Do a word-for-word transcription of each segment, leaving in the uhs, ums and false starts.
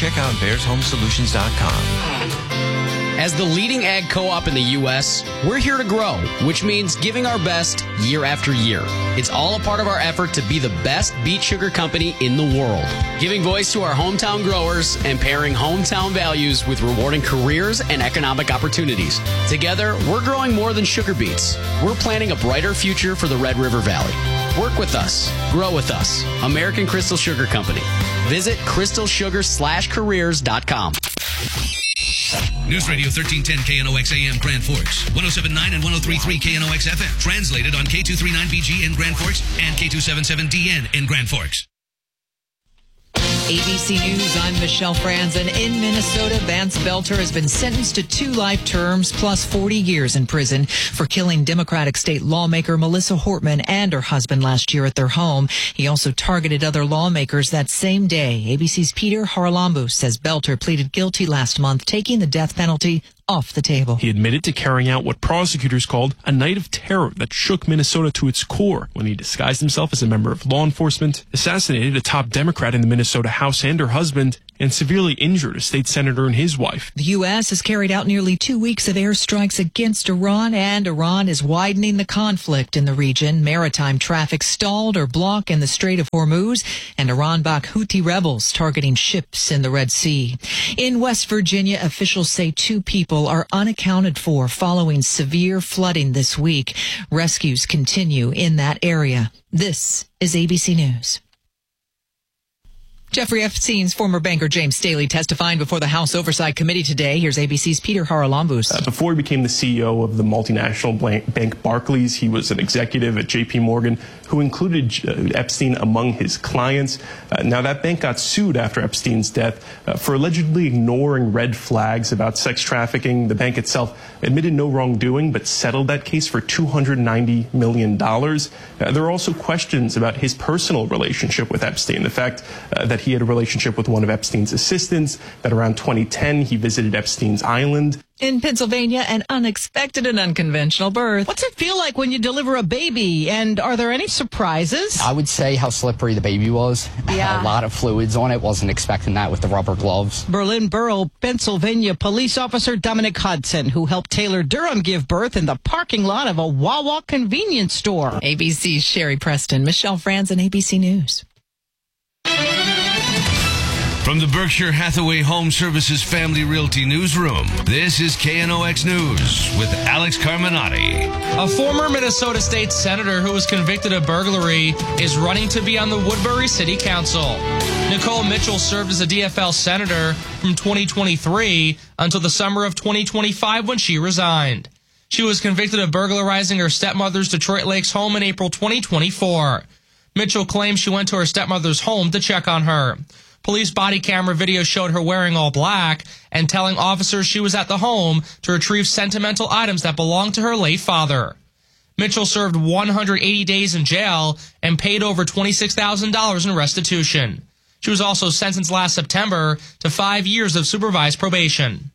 check out bears home solutions dot com. As the leading ag co-op in the U S, we're here to grow, which means giving our best year after year. It's all a part of our effort to be the best beet sugar company in the world. Giving voice to our hometown growers and pairing hometown values with rewarding careers and economic opportunities. Together, we're growing more than sugar beets. We're planning a brighter future for the Red River Valley. Work with us. Grow with us. American Crystal Sugar Company. Visit crystal sugar slash careers dot com. News Radio thirteen ten K N O X A M Grand Forks, one oh seven point nine and one oh three point three K N O X F M. Translated on K two thirty-nine B G in Grand Forks and K two seventy-seven D N in Grand Forks. A B C News, I'm Michelle Franzen. In Minnesota, Vance Belter has been sentenced to two life terms plus forty years in prison for killing Democratic state lawmaker Melissa Hortman and her husband last year at their home. He also targeted other lawmakers that same day. A B C's Peter Haralambous says Belter pleaded guilty last month, taking the death penalty off the table. He admitted to carrying out what prosecutors called a night of terror that shook Minnesota to its core when he disguised himself as a member of law enforcement, assassinated a top Democrat in the Minnesota House and her husband, and severely injured a state senator and his wife. The U S has carried out nearly two weeks of airstrikes against Iran, and Iran is widening the conflict in the region. Maritime traffic stalled or blocked in the Strait of Hormuz, and Iran-backed Houthi rebels targeting ships in the Red Sea. In West Virginia, officials say two people are unaccounted for following severe flooding this week. Rescues continue in that area. This is A B C News. Jeffrey Epstein's former banker James Staley testifying before the House Oversight Committee today. Here's A B C's Peter Haralambous. Uh, before he became the C E O of the multinational bank Barclays, he was an executive at J P Morgan who included uh, Epstein among his clients. Uh, now, that bank got sued after Epstein's death uh, for allegedly ignoring red flags about sex trafficking. The bank itself admitted no wrongdoing, but settled that case for two hundred ninety million dollars. Uh, there are also questions about his personal relationship with Epstein, the fact uh, that he had a relationship with one of Epstein's assistants, that around twenty ten he visited Epstein's island. In Pennsylvania, an unexpected and unconventional birth. What's it feel like when you deliver a baby? And are there any surprises? I would say how slippery the baby was. Yeah. A lot of fluids on it. Wasn't expecting that with the rubber gloves. Berlin Borough, Pennsylvania police officer Dominic Hudson, who helped Taylor Durham give birth in the parking lot of a Wawa convenience store. A B C's Sherry Preston, Michelle Franzen, A B C News. From the Berkshire Hathaway Home Services Family Realty Newsroom, this is K N O X News with Alex Carminati. A former Minnesota state senator who was convicted of burglary is running to be on the Woodbury City Council. Nicole Mitchell served as a D F L senator from twenty twenty-three until the summer of twenty twenty-five when she resigned. She was convicted of burglarizing her stepmother's Detroit Lakes home in April twenty twenty-four. Mitchell claims she went to her stepmother's home to check on her. Police body camera video showed her wearing all black and telling officers she was at the home to retrieve sentimental items that belonged to her late father. Mitchell served one hundred eighty days in jail and paid over twenty-six thousand dollars in restitution. She was also sentenced last September to five years of supervised probation.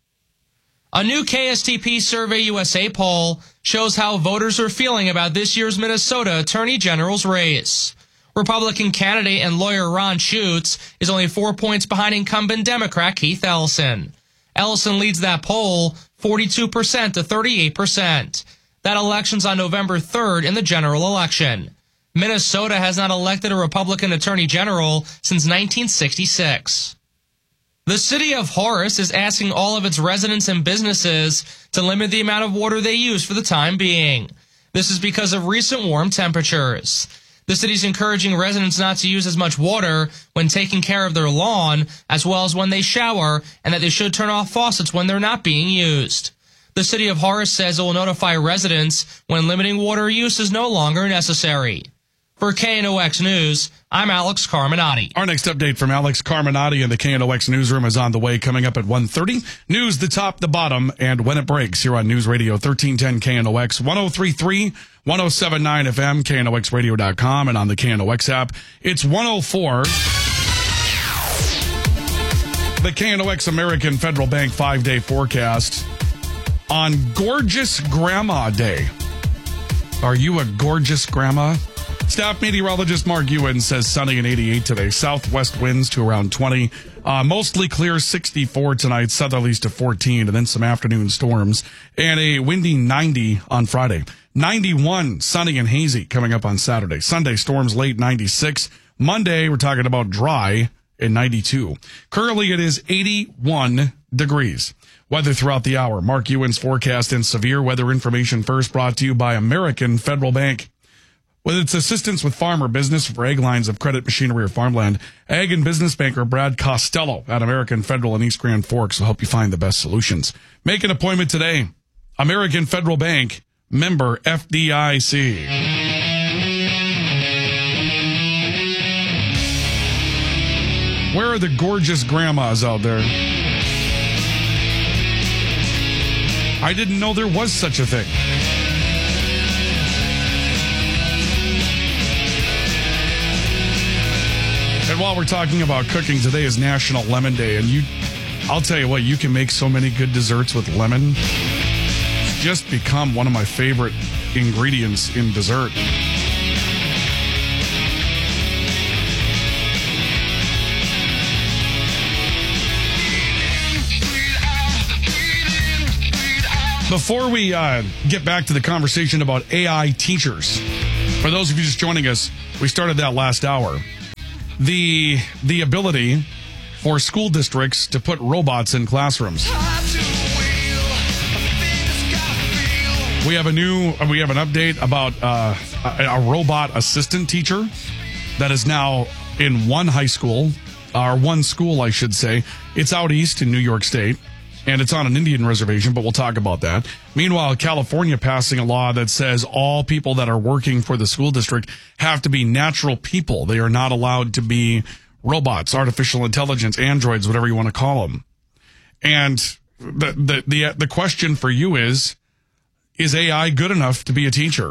A new K S T P Survey U S A poll shows how voters are feeling about this year's Minnesota Attorney General's race. Republican candidate and lawyer Ron Schutz is only four points behind incumbent Democrat Keith Ellison. Ellison leads that poll forty-two percent to thirty-eight percent. That election's on November third in the general election. Minnesota has not elected a Republican Attorney General since nineteen sixty-six. The city of Horace is asking all of its residents and businesses to limit the amount of water they use for the time being. This is because of recent warm temperatures. The city's encouraging residents not to use as much water when taking care of their lawn, as well as when they shower, and that they should turn off faucets when they're not being used. The city of Horace says it will notify residents when limiting water use is no longer necessary. For K N O X News, I'm Alex Carminati. Our next update from Alex Carminati in the K N O X Newsroom is on the way, coming up at one thirty. News, the top, the bottom, and when it breaks here on News Radio thirteen ten K N O X, one oh three point three, one oh seven point nine F M, K N O X radio dot com, and on the K N O X app. It's one oh four. The K N O X American Federal Bank five-day forecast on Gorgeous Grandma Day. Are you a gorgeous grandma? Staff meteorologist Mark Ewan says sunny and eighty-eight today. Southwest winds to around twenty. Uh, mostly clear, sixty-four tonight. Southerlies to fourteen, and then some afternoon storms. And a windy ninety on Friday. ninety-one, sunny and hazy coming up on Saturday. Sunday, storms late, ninety-six. Monday, we're talking about dry and ninety-two. Currently, it is eighty-one degrees. Weather throughout the hour. Mark Ewan's forecast and severe weather information first brought to you by American Federal Bank. With its assistance with farmer business for ag lines of credit, machinery, or farmland, ag and business banker Brad Costello at American Federal in East Grand Forks will help you find the best solutions. Make an appointment today. American Federal Bank, member F D I C. Where are the gorgeous grandmas out there? I didn't know there was such a thing. And while we're talking about cooking, today is National Lemon Day, and you, I'll tell you what, you can make so many good desserts with lemon. It's just become one of my favorite ingredients in dessert. Before we uh, get back to the conversation about A I teachers, for those of you just joining us, we started that last hour. The the ability for school districts to put robots in classrooms. We have a new we have an update about uh, a, a robot assistant teacher that is now in one high school, or one school, I should say. It's out east in New York State, and it's on an Indian reservation, but we'll talk about that. Meanwhile, California passing a law that says all people that are working for the school district have to be natural people. They are not allowed to be robots, artificial intelligence, androids, whatever you want to call them. And the the the, the question for you is, is A I good enough to be a teacher?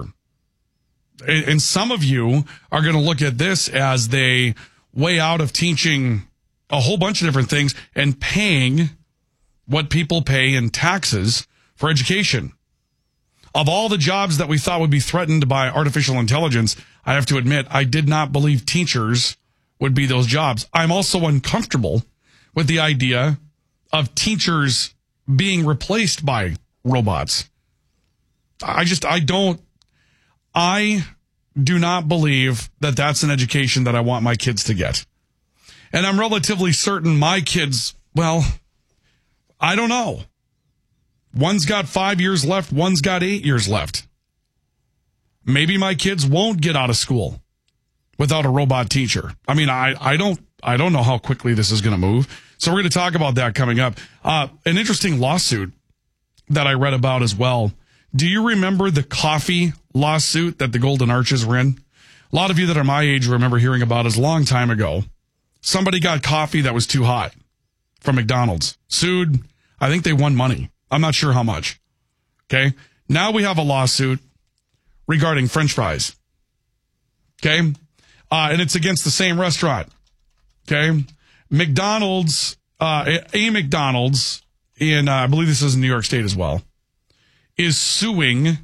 And some of you are going to look at this as they way out of teaching a whole bunch of different things and paying what people pay in taxes for education. Of all the jobs that we thought would be threatened by artificial intelligence, I have to admit, I did not believe teachers would be those jobs. I'm also uncomfortable with the idea of teachers being replaced by robots. I just, I don't, I do not believe that that's an education that I want my kids to get. And I'm relatively certain my kids, well, I don't know. One's got five years left. One's got eight years left. Maybe my kids won't get out of school without a robot teacher. I mean, I, I don't, I don't know how quickly this is going to move. So we're going to talk about that coming up. Uh, an interesting lawsuit that I read about as well. Do you remember the coffee lawsuit that the Golden Arches were in? A lot of you that are my age remember hearing about it a long time ago. Somebody got coffee that was too hot from McDonald's. Sued. I think they won money. I'm not sure how much. Okay. Now we have a lawsuit regarding French fries. Okay. Uh, and it's against the same restaurant. Okay. McDonald's, uh, a McDonald's in, uh, I believe this is in New York State as well, is suing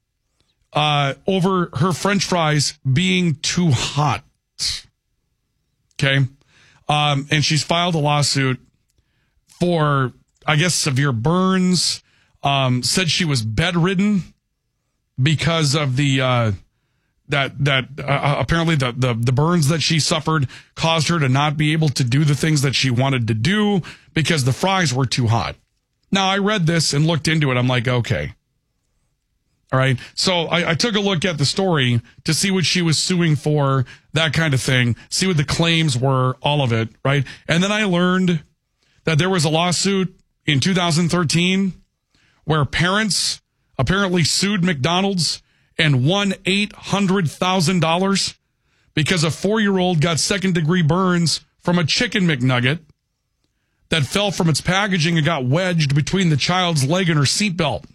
uh, over her French fries being too hot. Okay. Um, and she's filed a lawsuit for, I guess, severe burns. Um, said she was bedridden because of the uh, that that uh, apparently the, the the burns that she suffered caused her to not be able to do the things that she wanted to do because the fries were too hot. Now, I read this and looked into it. I'm like, okay. All right. So I, I took a look at the story to see what she was suing for, that kind of thing, see what the claims were, all of it. Right. And then I learned that there was a lawsuit in two thousand thirteen where parents apparently sued McDonald's and won eight hundred thousand dollars because a four-year-old got second-degree burns from a chicken McNugget that fell from its packaging and got wedged between the child's leg and her seatbelt.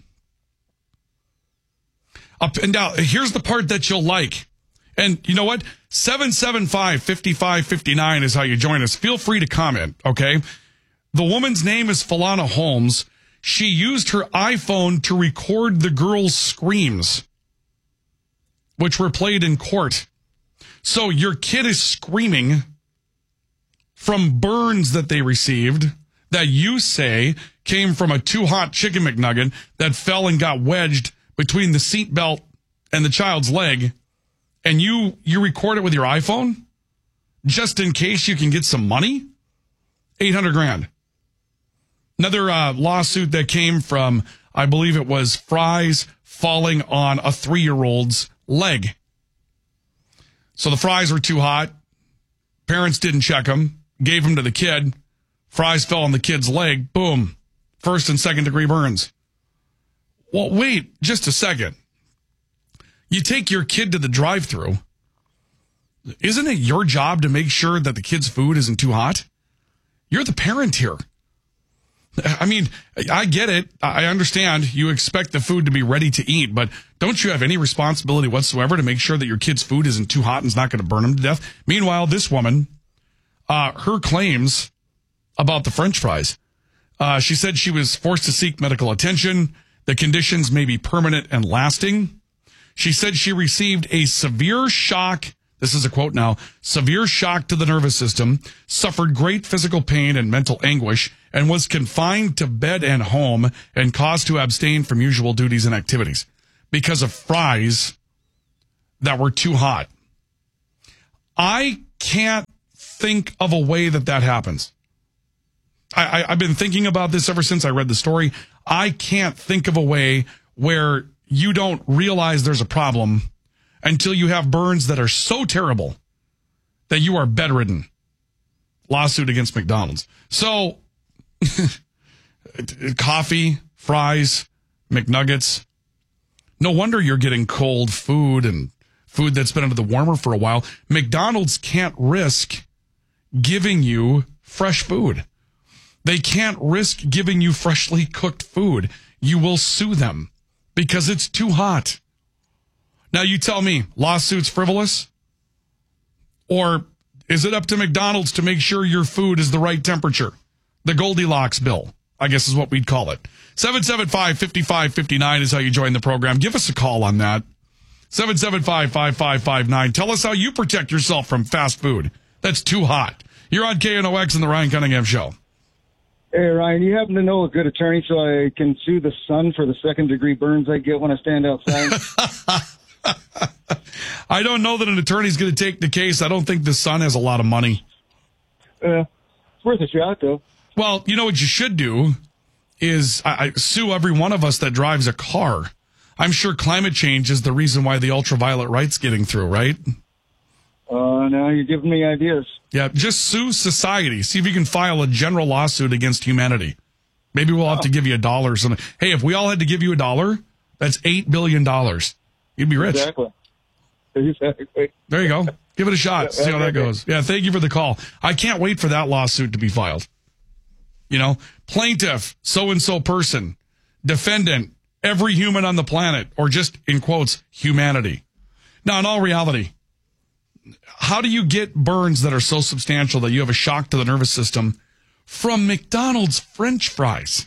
Up and down. Here's the part that you'll like. And you know what? seven seven five, five five five nine is how you join us. Feel free to comment, okay? The woman's name is Falana Holmes. She used her iPhone to record the girl's screams, which were played in court So your kid is screaming from burns that they received that you say came from a too hot chicken McNugget that fell and got wedged between the seatbelt and the child's leg, and you you record it with your iPhone just in case you can get some money? eight hundred grand. Another uh, lawsuit that came from, I believe it was fries falling on a three-year-old's leg. So the fries were too hot. Parents didn't check them, gave them to the kid. Fries fell on the kid's leg. Boom. First and second degree burns. Well, wait just a second. You take your kid to the drive-thru. Isn't it your job to make sure that the kid's food isn't too hot? You're the parent here. I mean, I get it. I understand you expect the food to be ready to eat, but don't you have any responsibility whatsoever to make sure that your kid's food isn't too hot and is not going to burn them to death? Meanwhile, this woman, uh, her claims about the French fries, uh, she said she was forced to seek medical attention. The conditions may be permanent and lasting. She said she received a severe shock. This is a quote now. Severe shock to the nervous system, suffered great physical pain and mental anguish, and was confined to bed and home and caused to abstain from usual duties and activities because of fries that were too hot. I can't think of a way that that happens. I, I, I've been thinking about this ever since I read the story. I can't think of a way where you don't realize there's a problem until you have burns that are so terrible that you are bedridden. Lawsuit against McDonald's. So, coffee, fries, McNuggets. No wonder you're getting cold food and food that's been under the warmer for a while. McDonald's can't risk giving you fresh food. They can't risk giving you freshly cooked food. You will sue them because it's too hot. Now you tell me, lawsuit's frivolous? Or is it up to McDonald's to make sure your food is the right temperature? The Goldilocks bill, I guess is what we'd call it. seven seven five, five five five nine is how you join the program. Give us a call on that. seven seven five, five five five nine. Tell us how you protect yourself from fast food that's too hot. You're on K N O X and the Ryan Cunningham Show. Hey, Ryan, you happen to know a good attorney so I can sue the sun for the second-degree burns I get when I stand outside? I don't know that an attorney's going to take the case. I don't think the Sun has a lot of money. Uh, it's worth a shot, though. Well, you know what you should do is I, I sue every one of us that drives a car. I'm sure climate change is the reason why the ultraviolet light's getting through, right? Uh, now you're giving me ideas. Yeah, just sue society. See if you can file a general lawsuit against humanity. Maybe we'll have oh. to give you a dollar or something. Hey, if we all had to give you a dollar, that's eight billion dollars. You'd be rich. Exactly. Exactly. There you go. Give it a shot. Yeah, see how that goes. Yeah, thank you for the call. I can't wait for that lawsuit to be filed. You know, plaintiff, so-and-so person, defendant, every human on the planet, or just, in quotes, humanity. Now, in all reality, how do you get burns that are so substantial that you have a shock to the nervous system from McDonald's French fries?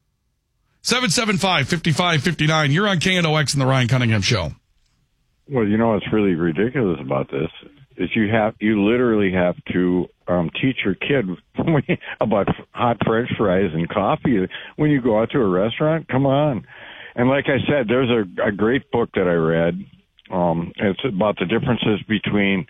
seven seven five, five five five nine. You're on K N O X and the Ryan Cunningham Show. Well, you know what's really ridiculous about this is you have you literally have to um, teach your kid about hot French fries and coffee when you go out to a restaurant. Come on. And like I said, there's a, a great book that I read. Um, it's about the differences between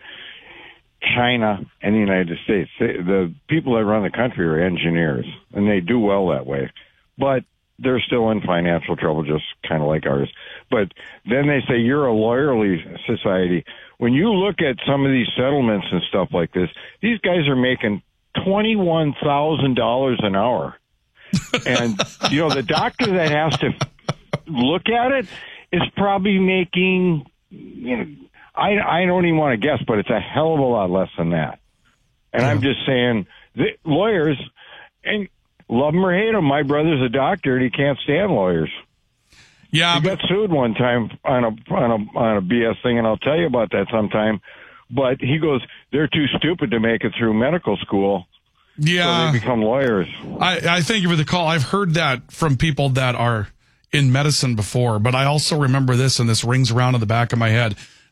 China and the United States. They, the people that run the country are engineers, and they do well that way. But they're still in financial trouble, just kind of like ours. But then they say you're a lawyerly society. When you look at some of these settlements and stuff like this, these guys are making twenty-one thousand dollars an hour. And, you know, the doctor that has to look at it is probably making, you know, I, I don't even want to guess, but it's a hell of a lot less than that. And yeah. I'm just saying, the lawyers, and love them or hate them, my brother's a doctor and he can't stand lawyers. Yeah, he but- got sued one time on a on a on a B S thing, and I'll tell you about that sometime. But he goes, they're too stupid to make it through medical school. Yeah, so they become lawyers. I, I thank you for the call. I've heard that from people that are in medicine before, but I also remember this, and this rings around in the back of my head.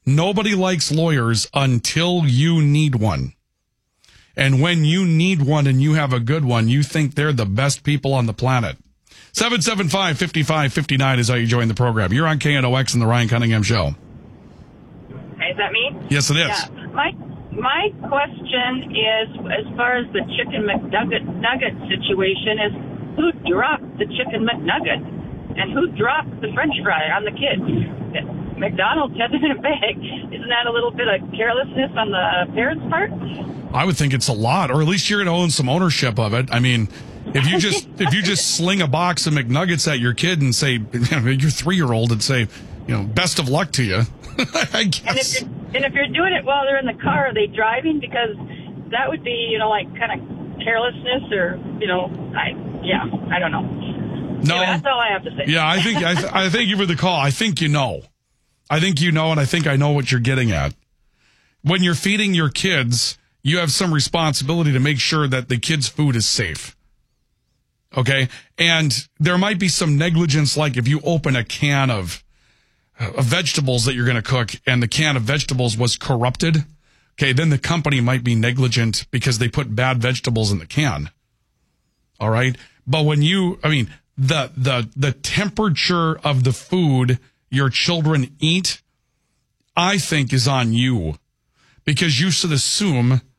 Nobody likes lawyers until you need one. And when you need one and you have a good one, you think they're the best people on the planet. seven seven five, five five five nine is how you join the program. You're on K N O X and the Ryan Cunningham Show. Is that me? Yes, it is. Yeah. My my question is, as far as the chicken McNugget nugget situation, is who dropped the chicken McNugget and who dropped the French fry on the kids? McDonald's has it in a bag. Isn't that a little bit of carelessness on the parents' part? I would think it's a lot, or at least you're going to own some ownership of it. I mean, if you just if you just sling a box of McNuggets at your kid and say, your three-year-old, and say, you know, best of luck to you, I guess. And if, you're, and if you're doing it while they're in the car, are they driving? Because that would be, you know, like kind of carelessness, or, you know, I yeah, I don't know. No, anyway, that's all I have to say. Yeah, I think I, th- I thank you for the call. I think you know. I think you know, and I think I know what you're getting at. When you're feeding your kids, you have some responsibility to make sure that the kids' food is safe. Okay? And there might be some negligence, like if you open a can of, of vegetables that you're going to cook and the can of vegetables was corrupted, okay, then the company might be negligent because they put bad vegetables in the can. All right? But when you, I mean, the the the temperature of the food your children eat, I think, is on you, because you should assume